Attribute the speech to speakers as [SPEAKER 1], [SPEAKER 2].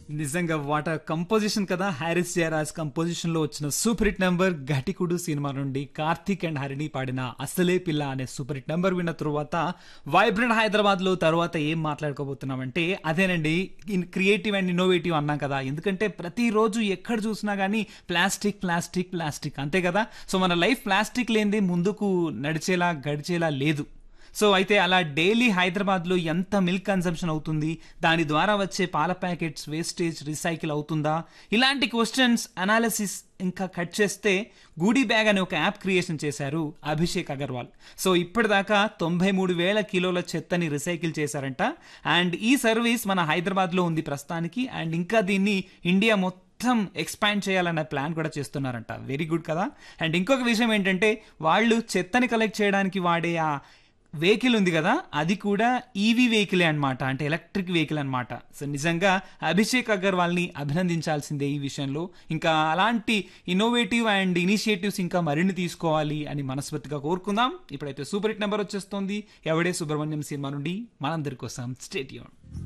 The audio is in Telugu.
[SPEAKER 1] నిజంగా వాట కంపోజిషన్ కదా, హారిస్ జయరాజ్ కంపోజిషన్ లో వచ్చిన super hit number Ghatikudu cinema నుండి కార్తీక్ అండ్ హరిణి పాడిన అసలే పిల్ల అనే సూపర్ హిట్ నెంబర్ విన్న తరువాత వైబ్రెంట్ హైదరాబాద్ లో తర్వాత ఏం మాట్లాడుకోబోతున్నామంటే అదేనండి, క్రియేటివ్ అండ్ ఇన్నోవేటివ్ అన్నాం కదా. ఎందుకంటే ప్రతిరోజు ఎక్కడ చూసినా కానీ ప్లాస్టిక్ ప్లాస్టిక్ ప్లాస్టిక్ అంతే కదా. సో మన లైఫ్ ప్లాస్టిక్ లేనిదే ముందుకు నడిచేలా గడిచేలా లేదు. సో అయితే అలా డైలీ హైదరాబాద్లో ఎంత మిల్క్ కన్సంప్షన్ అవుతుంది, దాని ద్వారా వచ్చే పాల ప్యాకెట్స్ వేస్టేజ్ రీసైకిల్ అవుతుందా, ఇలాంటి క్వశ్చన్స్ అనాలిసిస్ ఇంకా కట్ చేస్తే గూడీ బ్యాగ్ అనే ఒక యాప్ క్రియేషన్ చేశారు అభిషేక్ అగర్వాల్. సో ఇప్పటిదాకా 93,000 కిలోల చెత్తని రీసైకిల్ చేశారంట. అండ్ ఈ సర్వీస్ మన హైదరాబాద్లో ఉంది ప్రస్తుతానికి. అండ్ ఇంకా దీన్ని ఇండియా మొత్తం ఎక్స్పాండ్ చేయాలన్న ప్లాన్ కూడా చేస్తున్నారంట. వెరీ గుడ్ కదా. అండ్ ఇంకొక విషయం ఏంటంటే వాళ్ళు చెత్తని కలెక్ట్ చేయడానికి వాడే ఆ వెహికల్ ఉంది కదా, అది కూడా ఈవీ వెహికలే అనమాట, అంటే ఎలక్ట్రిక్ వెహికల్ అనమాట. సో నిజంగా అభిషేక్ అగర్వాల్ని అభినందించాల్సిందే ఈ విషయంలో. ఇంకా అలాంటి ఇన్నోవేటివ్ అండ్ ఇనిషియేటివ్స్ ఇంకా మరిన్ని తీసుకోవాలి అని మనస్ఫూర్తిగా కోరుకుందాం. ఇప్పుడైతే సూపర్ హిట్ నెంబర్ వచ్చేస్తోంది ఎవడే సుబ్రహ్మణ్యం సినిమా నుండి మనందరి కోసం. Stay tuned.